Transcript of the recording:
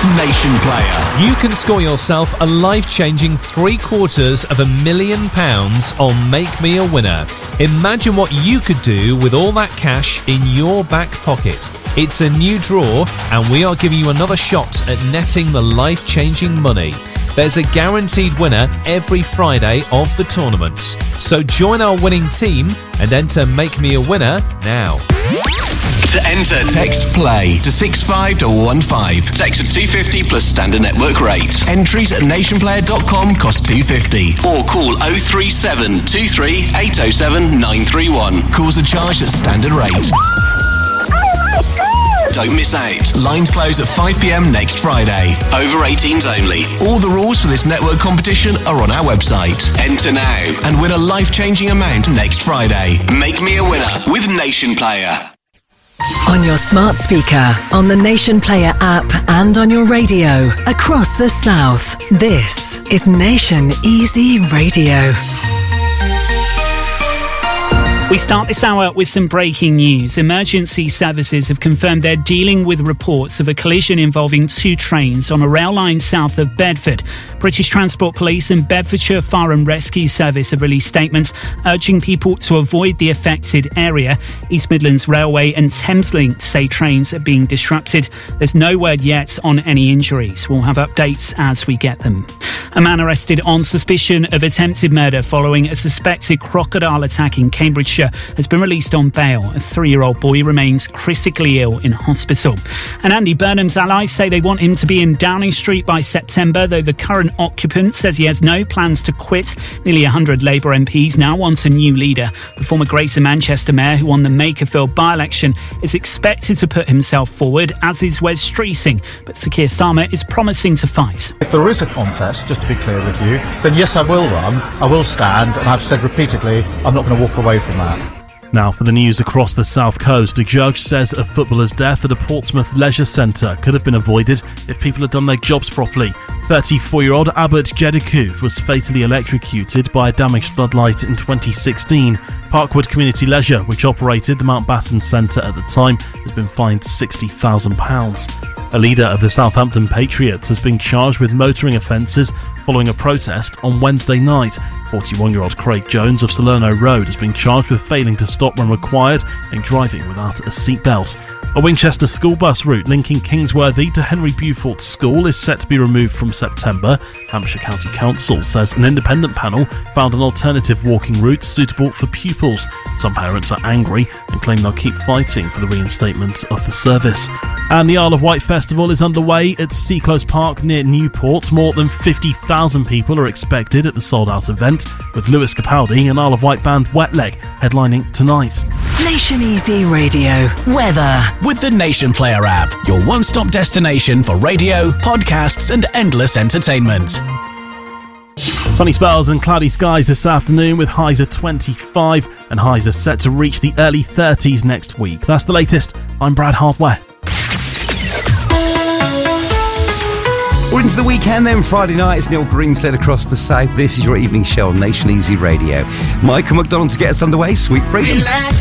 Nation Player. You can score yourself a life-changing £750,000 on Make Me a Winner. Imagine what you could do with all that cash in your back pocket. It's a new draw, and we are giving you another shot at netting the life-changing money. There's a guaranteed winner every Friday of the tournaments. So join our winning team and enter Make Me a Winner now. To enter, text PLAY to 65215. Text at 250 plus standard network rate. Entries at nationplayer.com cost $2.50. Or call 037 23 807 931. Calls are charged at standard rate. Don't miss out. Lines close at 5 p.m. next Friday. Over 18s only. All the rules for this network competition are on our website. Enter now and win a life-changing amount next Friday. Make Me a Winner with Nation Player. On your smart speaker, on the Nation Player app, and on your radio across the South. This is Nation Easy Radio. We start this hour with some breaking news. Emergency services have confirmed they're dealing with reports of a collision involving two trains on a rail line south of Bedford. British Transport Police and Bedfordshire Fire and Rescue Service have released statements urging people to avoid the affected area. East Midlands Railway and Thameslink say trains are being disrupted. There's no word yet on any injuries. We'll have updates as we get them. A man arrested on suspicion of attempted murder following a suspected crocodile attack in Cambridgeshire has been released on bail. A 3-year-old boy remains critically ill in hospital. And Andy Burnham's allies say they want him to be in Downing Street by September, though the current occupant says he has no plans to quit. Nearly 100 Labour MPs now want a new leader. The former Greater Manchester mayor, who won the Makerfield by-election, is expected to put himself forward, as is Wes Streeting. But Sir Keir Starmer is promising to fight. If there is a contest, just to be clear with you, then yes, I will run, I will stand, and I've said repeatedly I'm not going to walk away from that. Now for the news across the South Coast. A judge says a footballer's death at a Portsmouth leisure centre could have been avoided if people had done their jobs properly. 34-year-old Abbott Jediku was fatally electrocuted by a damaged floodlight in 2016. Parkwood Community Leisure, which operated the Mountbatten Centre at the time, has been fined £60,000. A leader of the Southampton Patriots has been charged with motoring offences following a protest on Wednesday night. 41-year-old Craig Jones of Salerno Road has been charged with failing to stop when required and driving without a seatbelt. A Winchester school bus route linking Kingsworthy to Henry Beaufort School is set to be removed from September. Hampshire County Council says an independent panel found an alternative walking route suitable for pupils. Some parents are angry and claim they'll keep fighting for the reinstatement of the service. And the Isle of Wight Festival is underway at Seaclose Park near Newport. More than 50,000 people are expected at the sold-out event, with Lewis Capaldi and Isle of Wight band Wet Leg headlining tonight. Nation Easy Radio. Weather. With the Nation Player app, your one-stop destination for radio, podcasts and endless entertainment. Sunny spells and cloudy skies this afternoon with highs of 25 and highs are set to reach the early 30s next week. That's the latest. I'm Brad Hardware. We're into the weekend then. Friday night, it's Neil Greenslade across the south. This is your evening show on Nation Easy Radio. Michael McDonald to get us underway. Sweet freedom. Relax.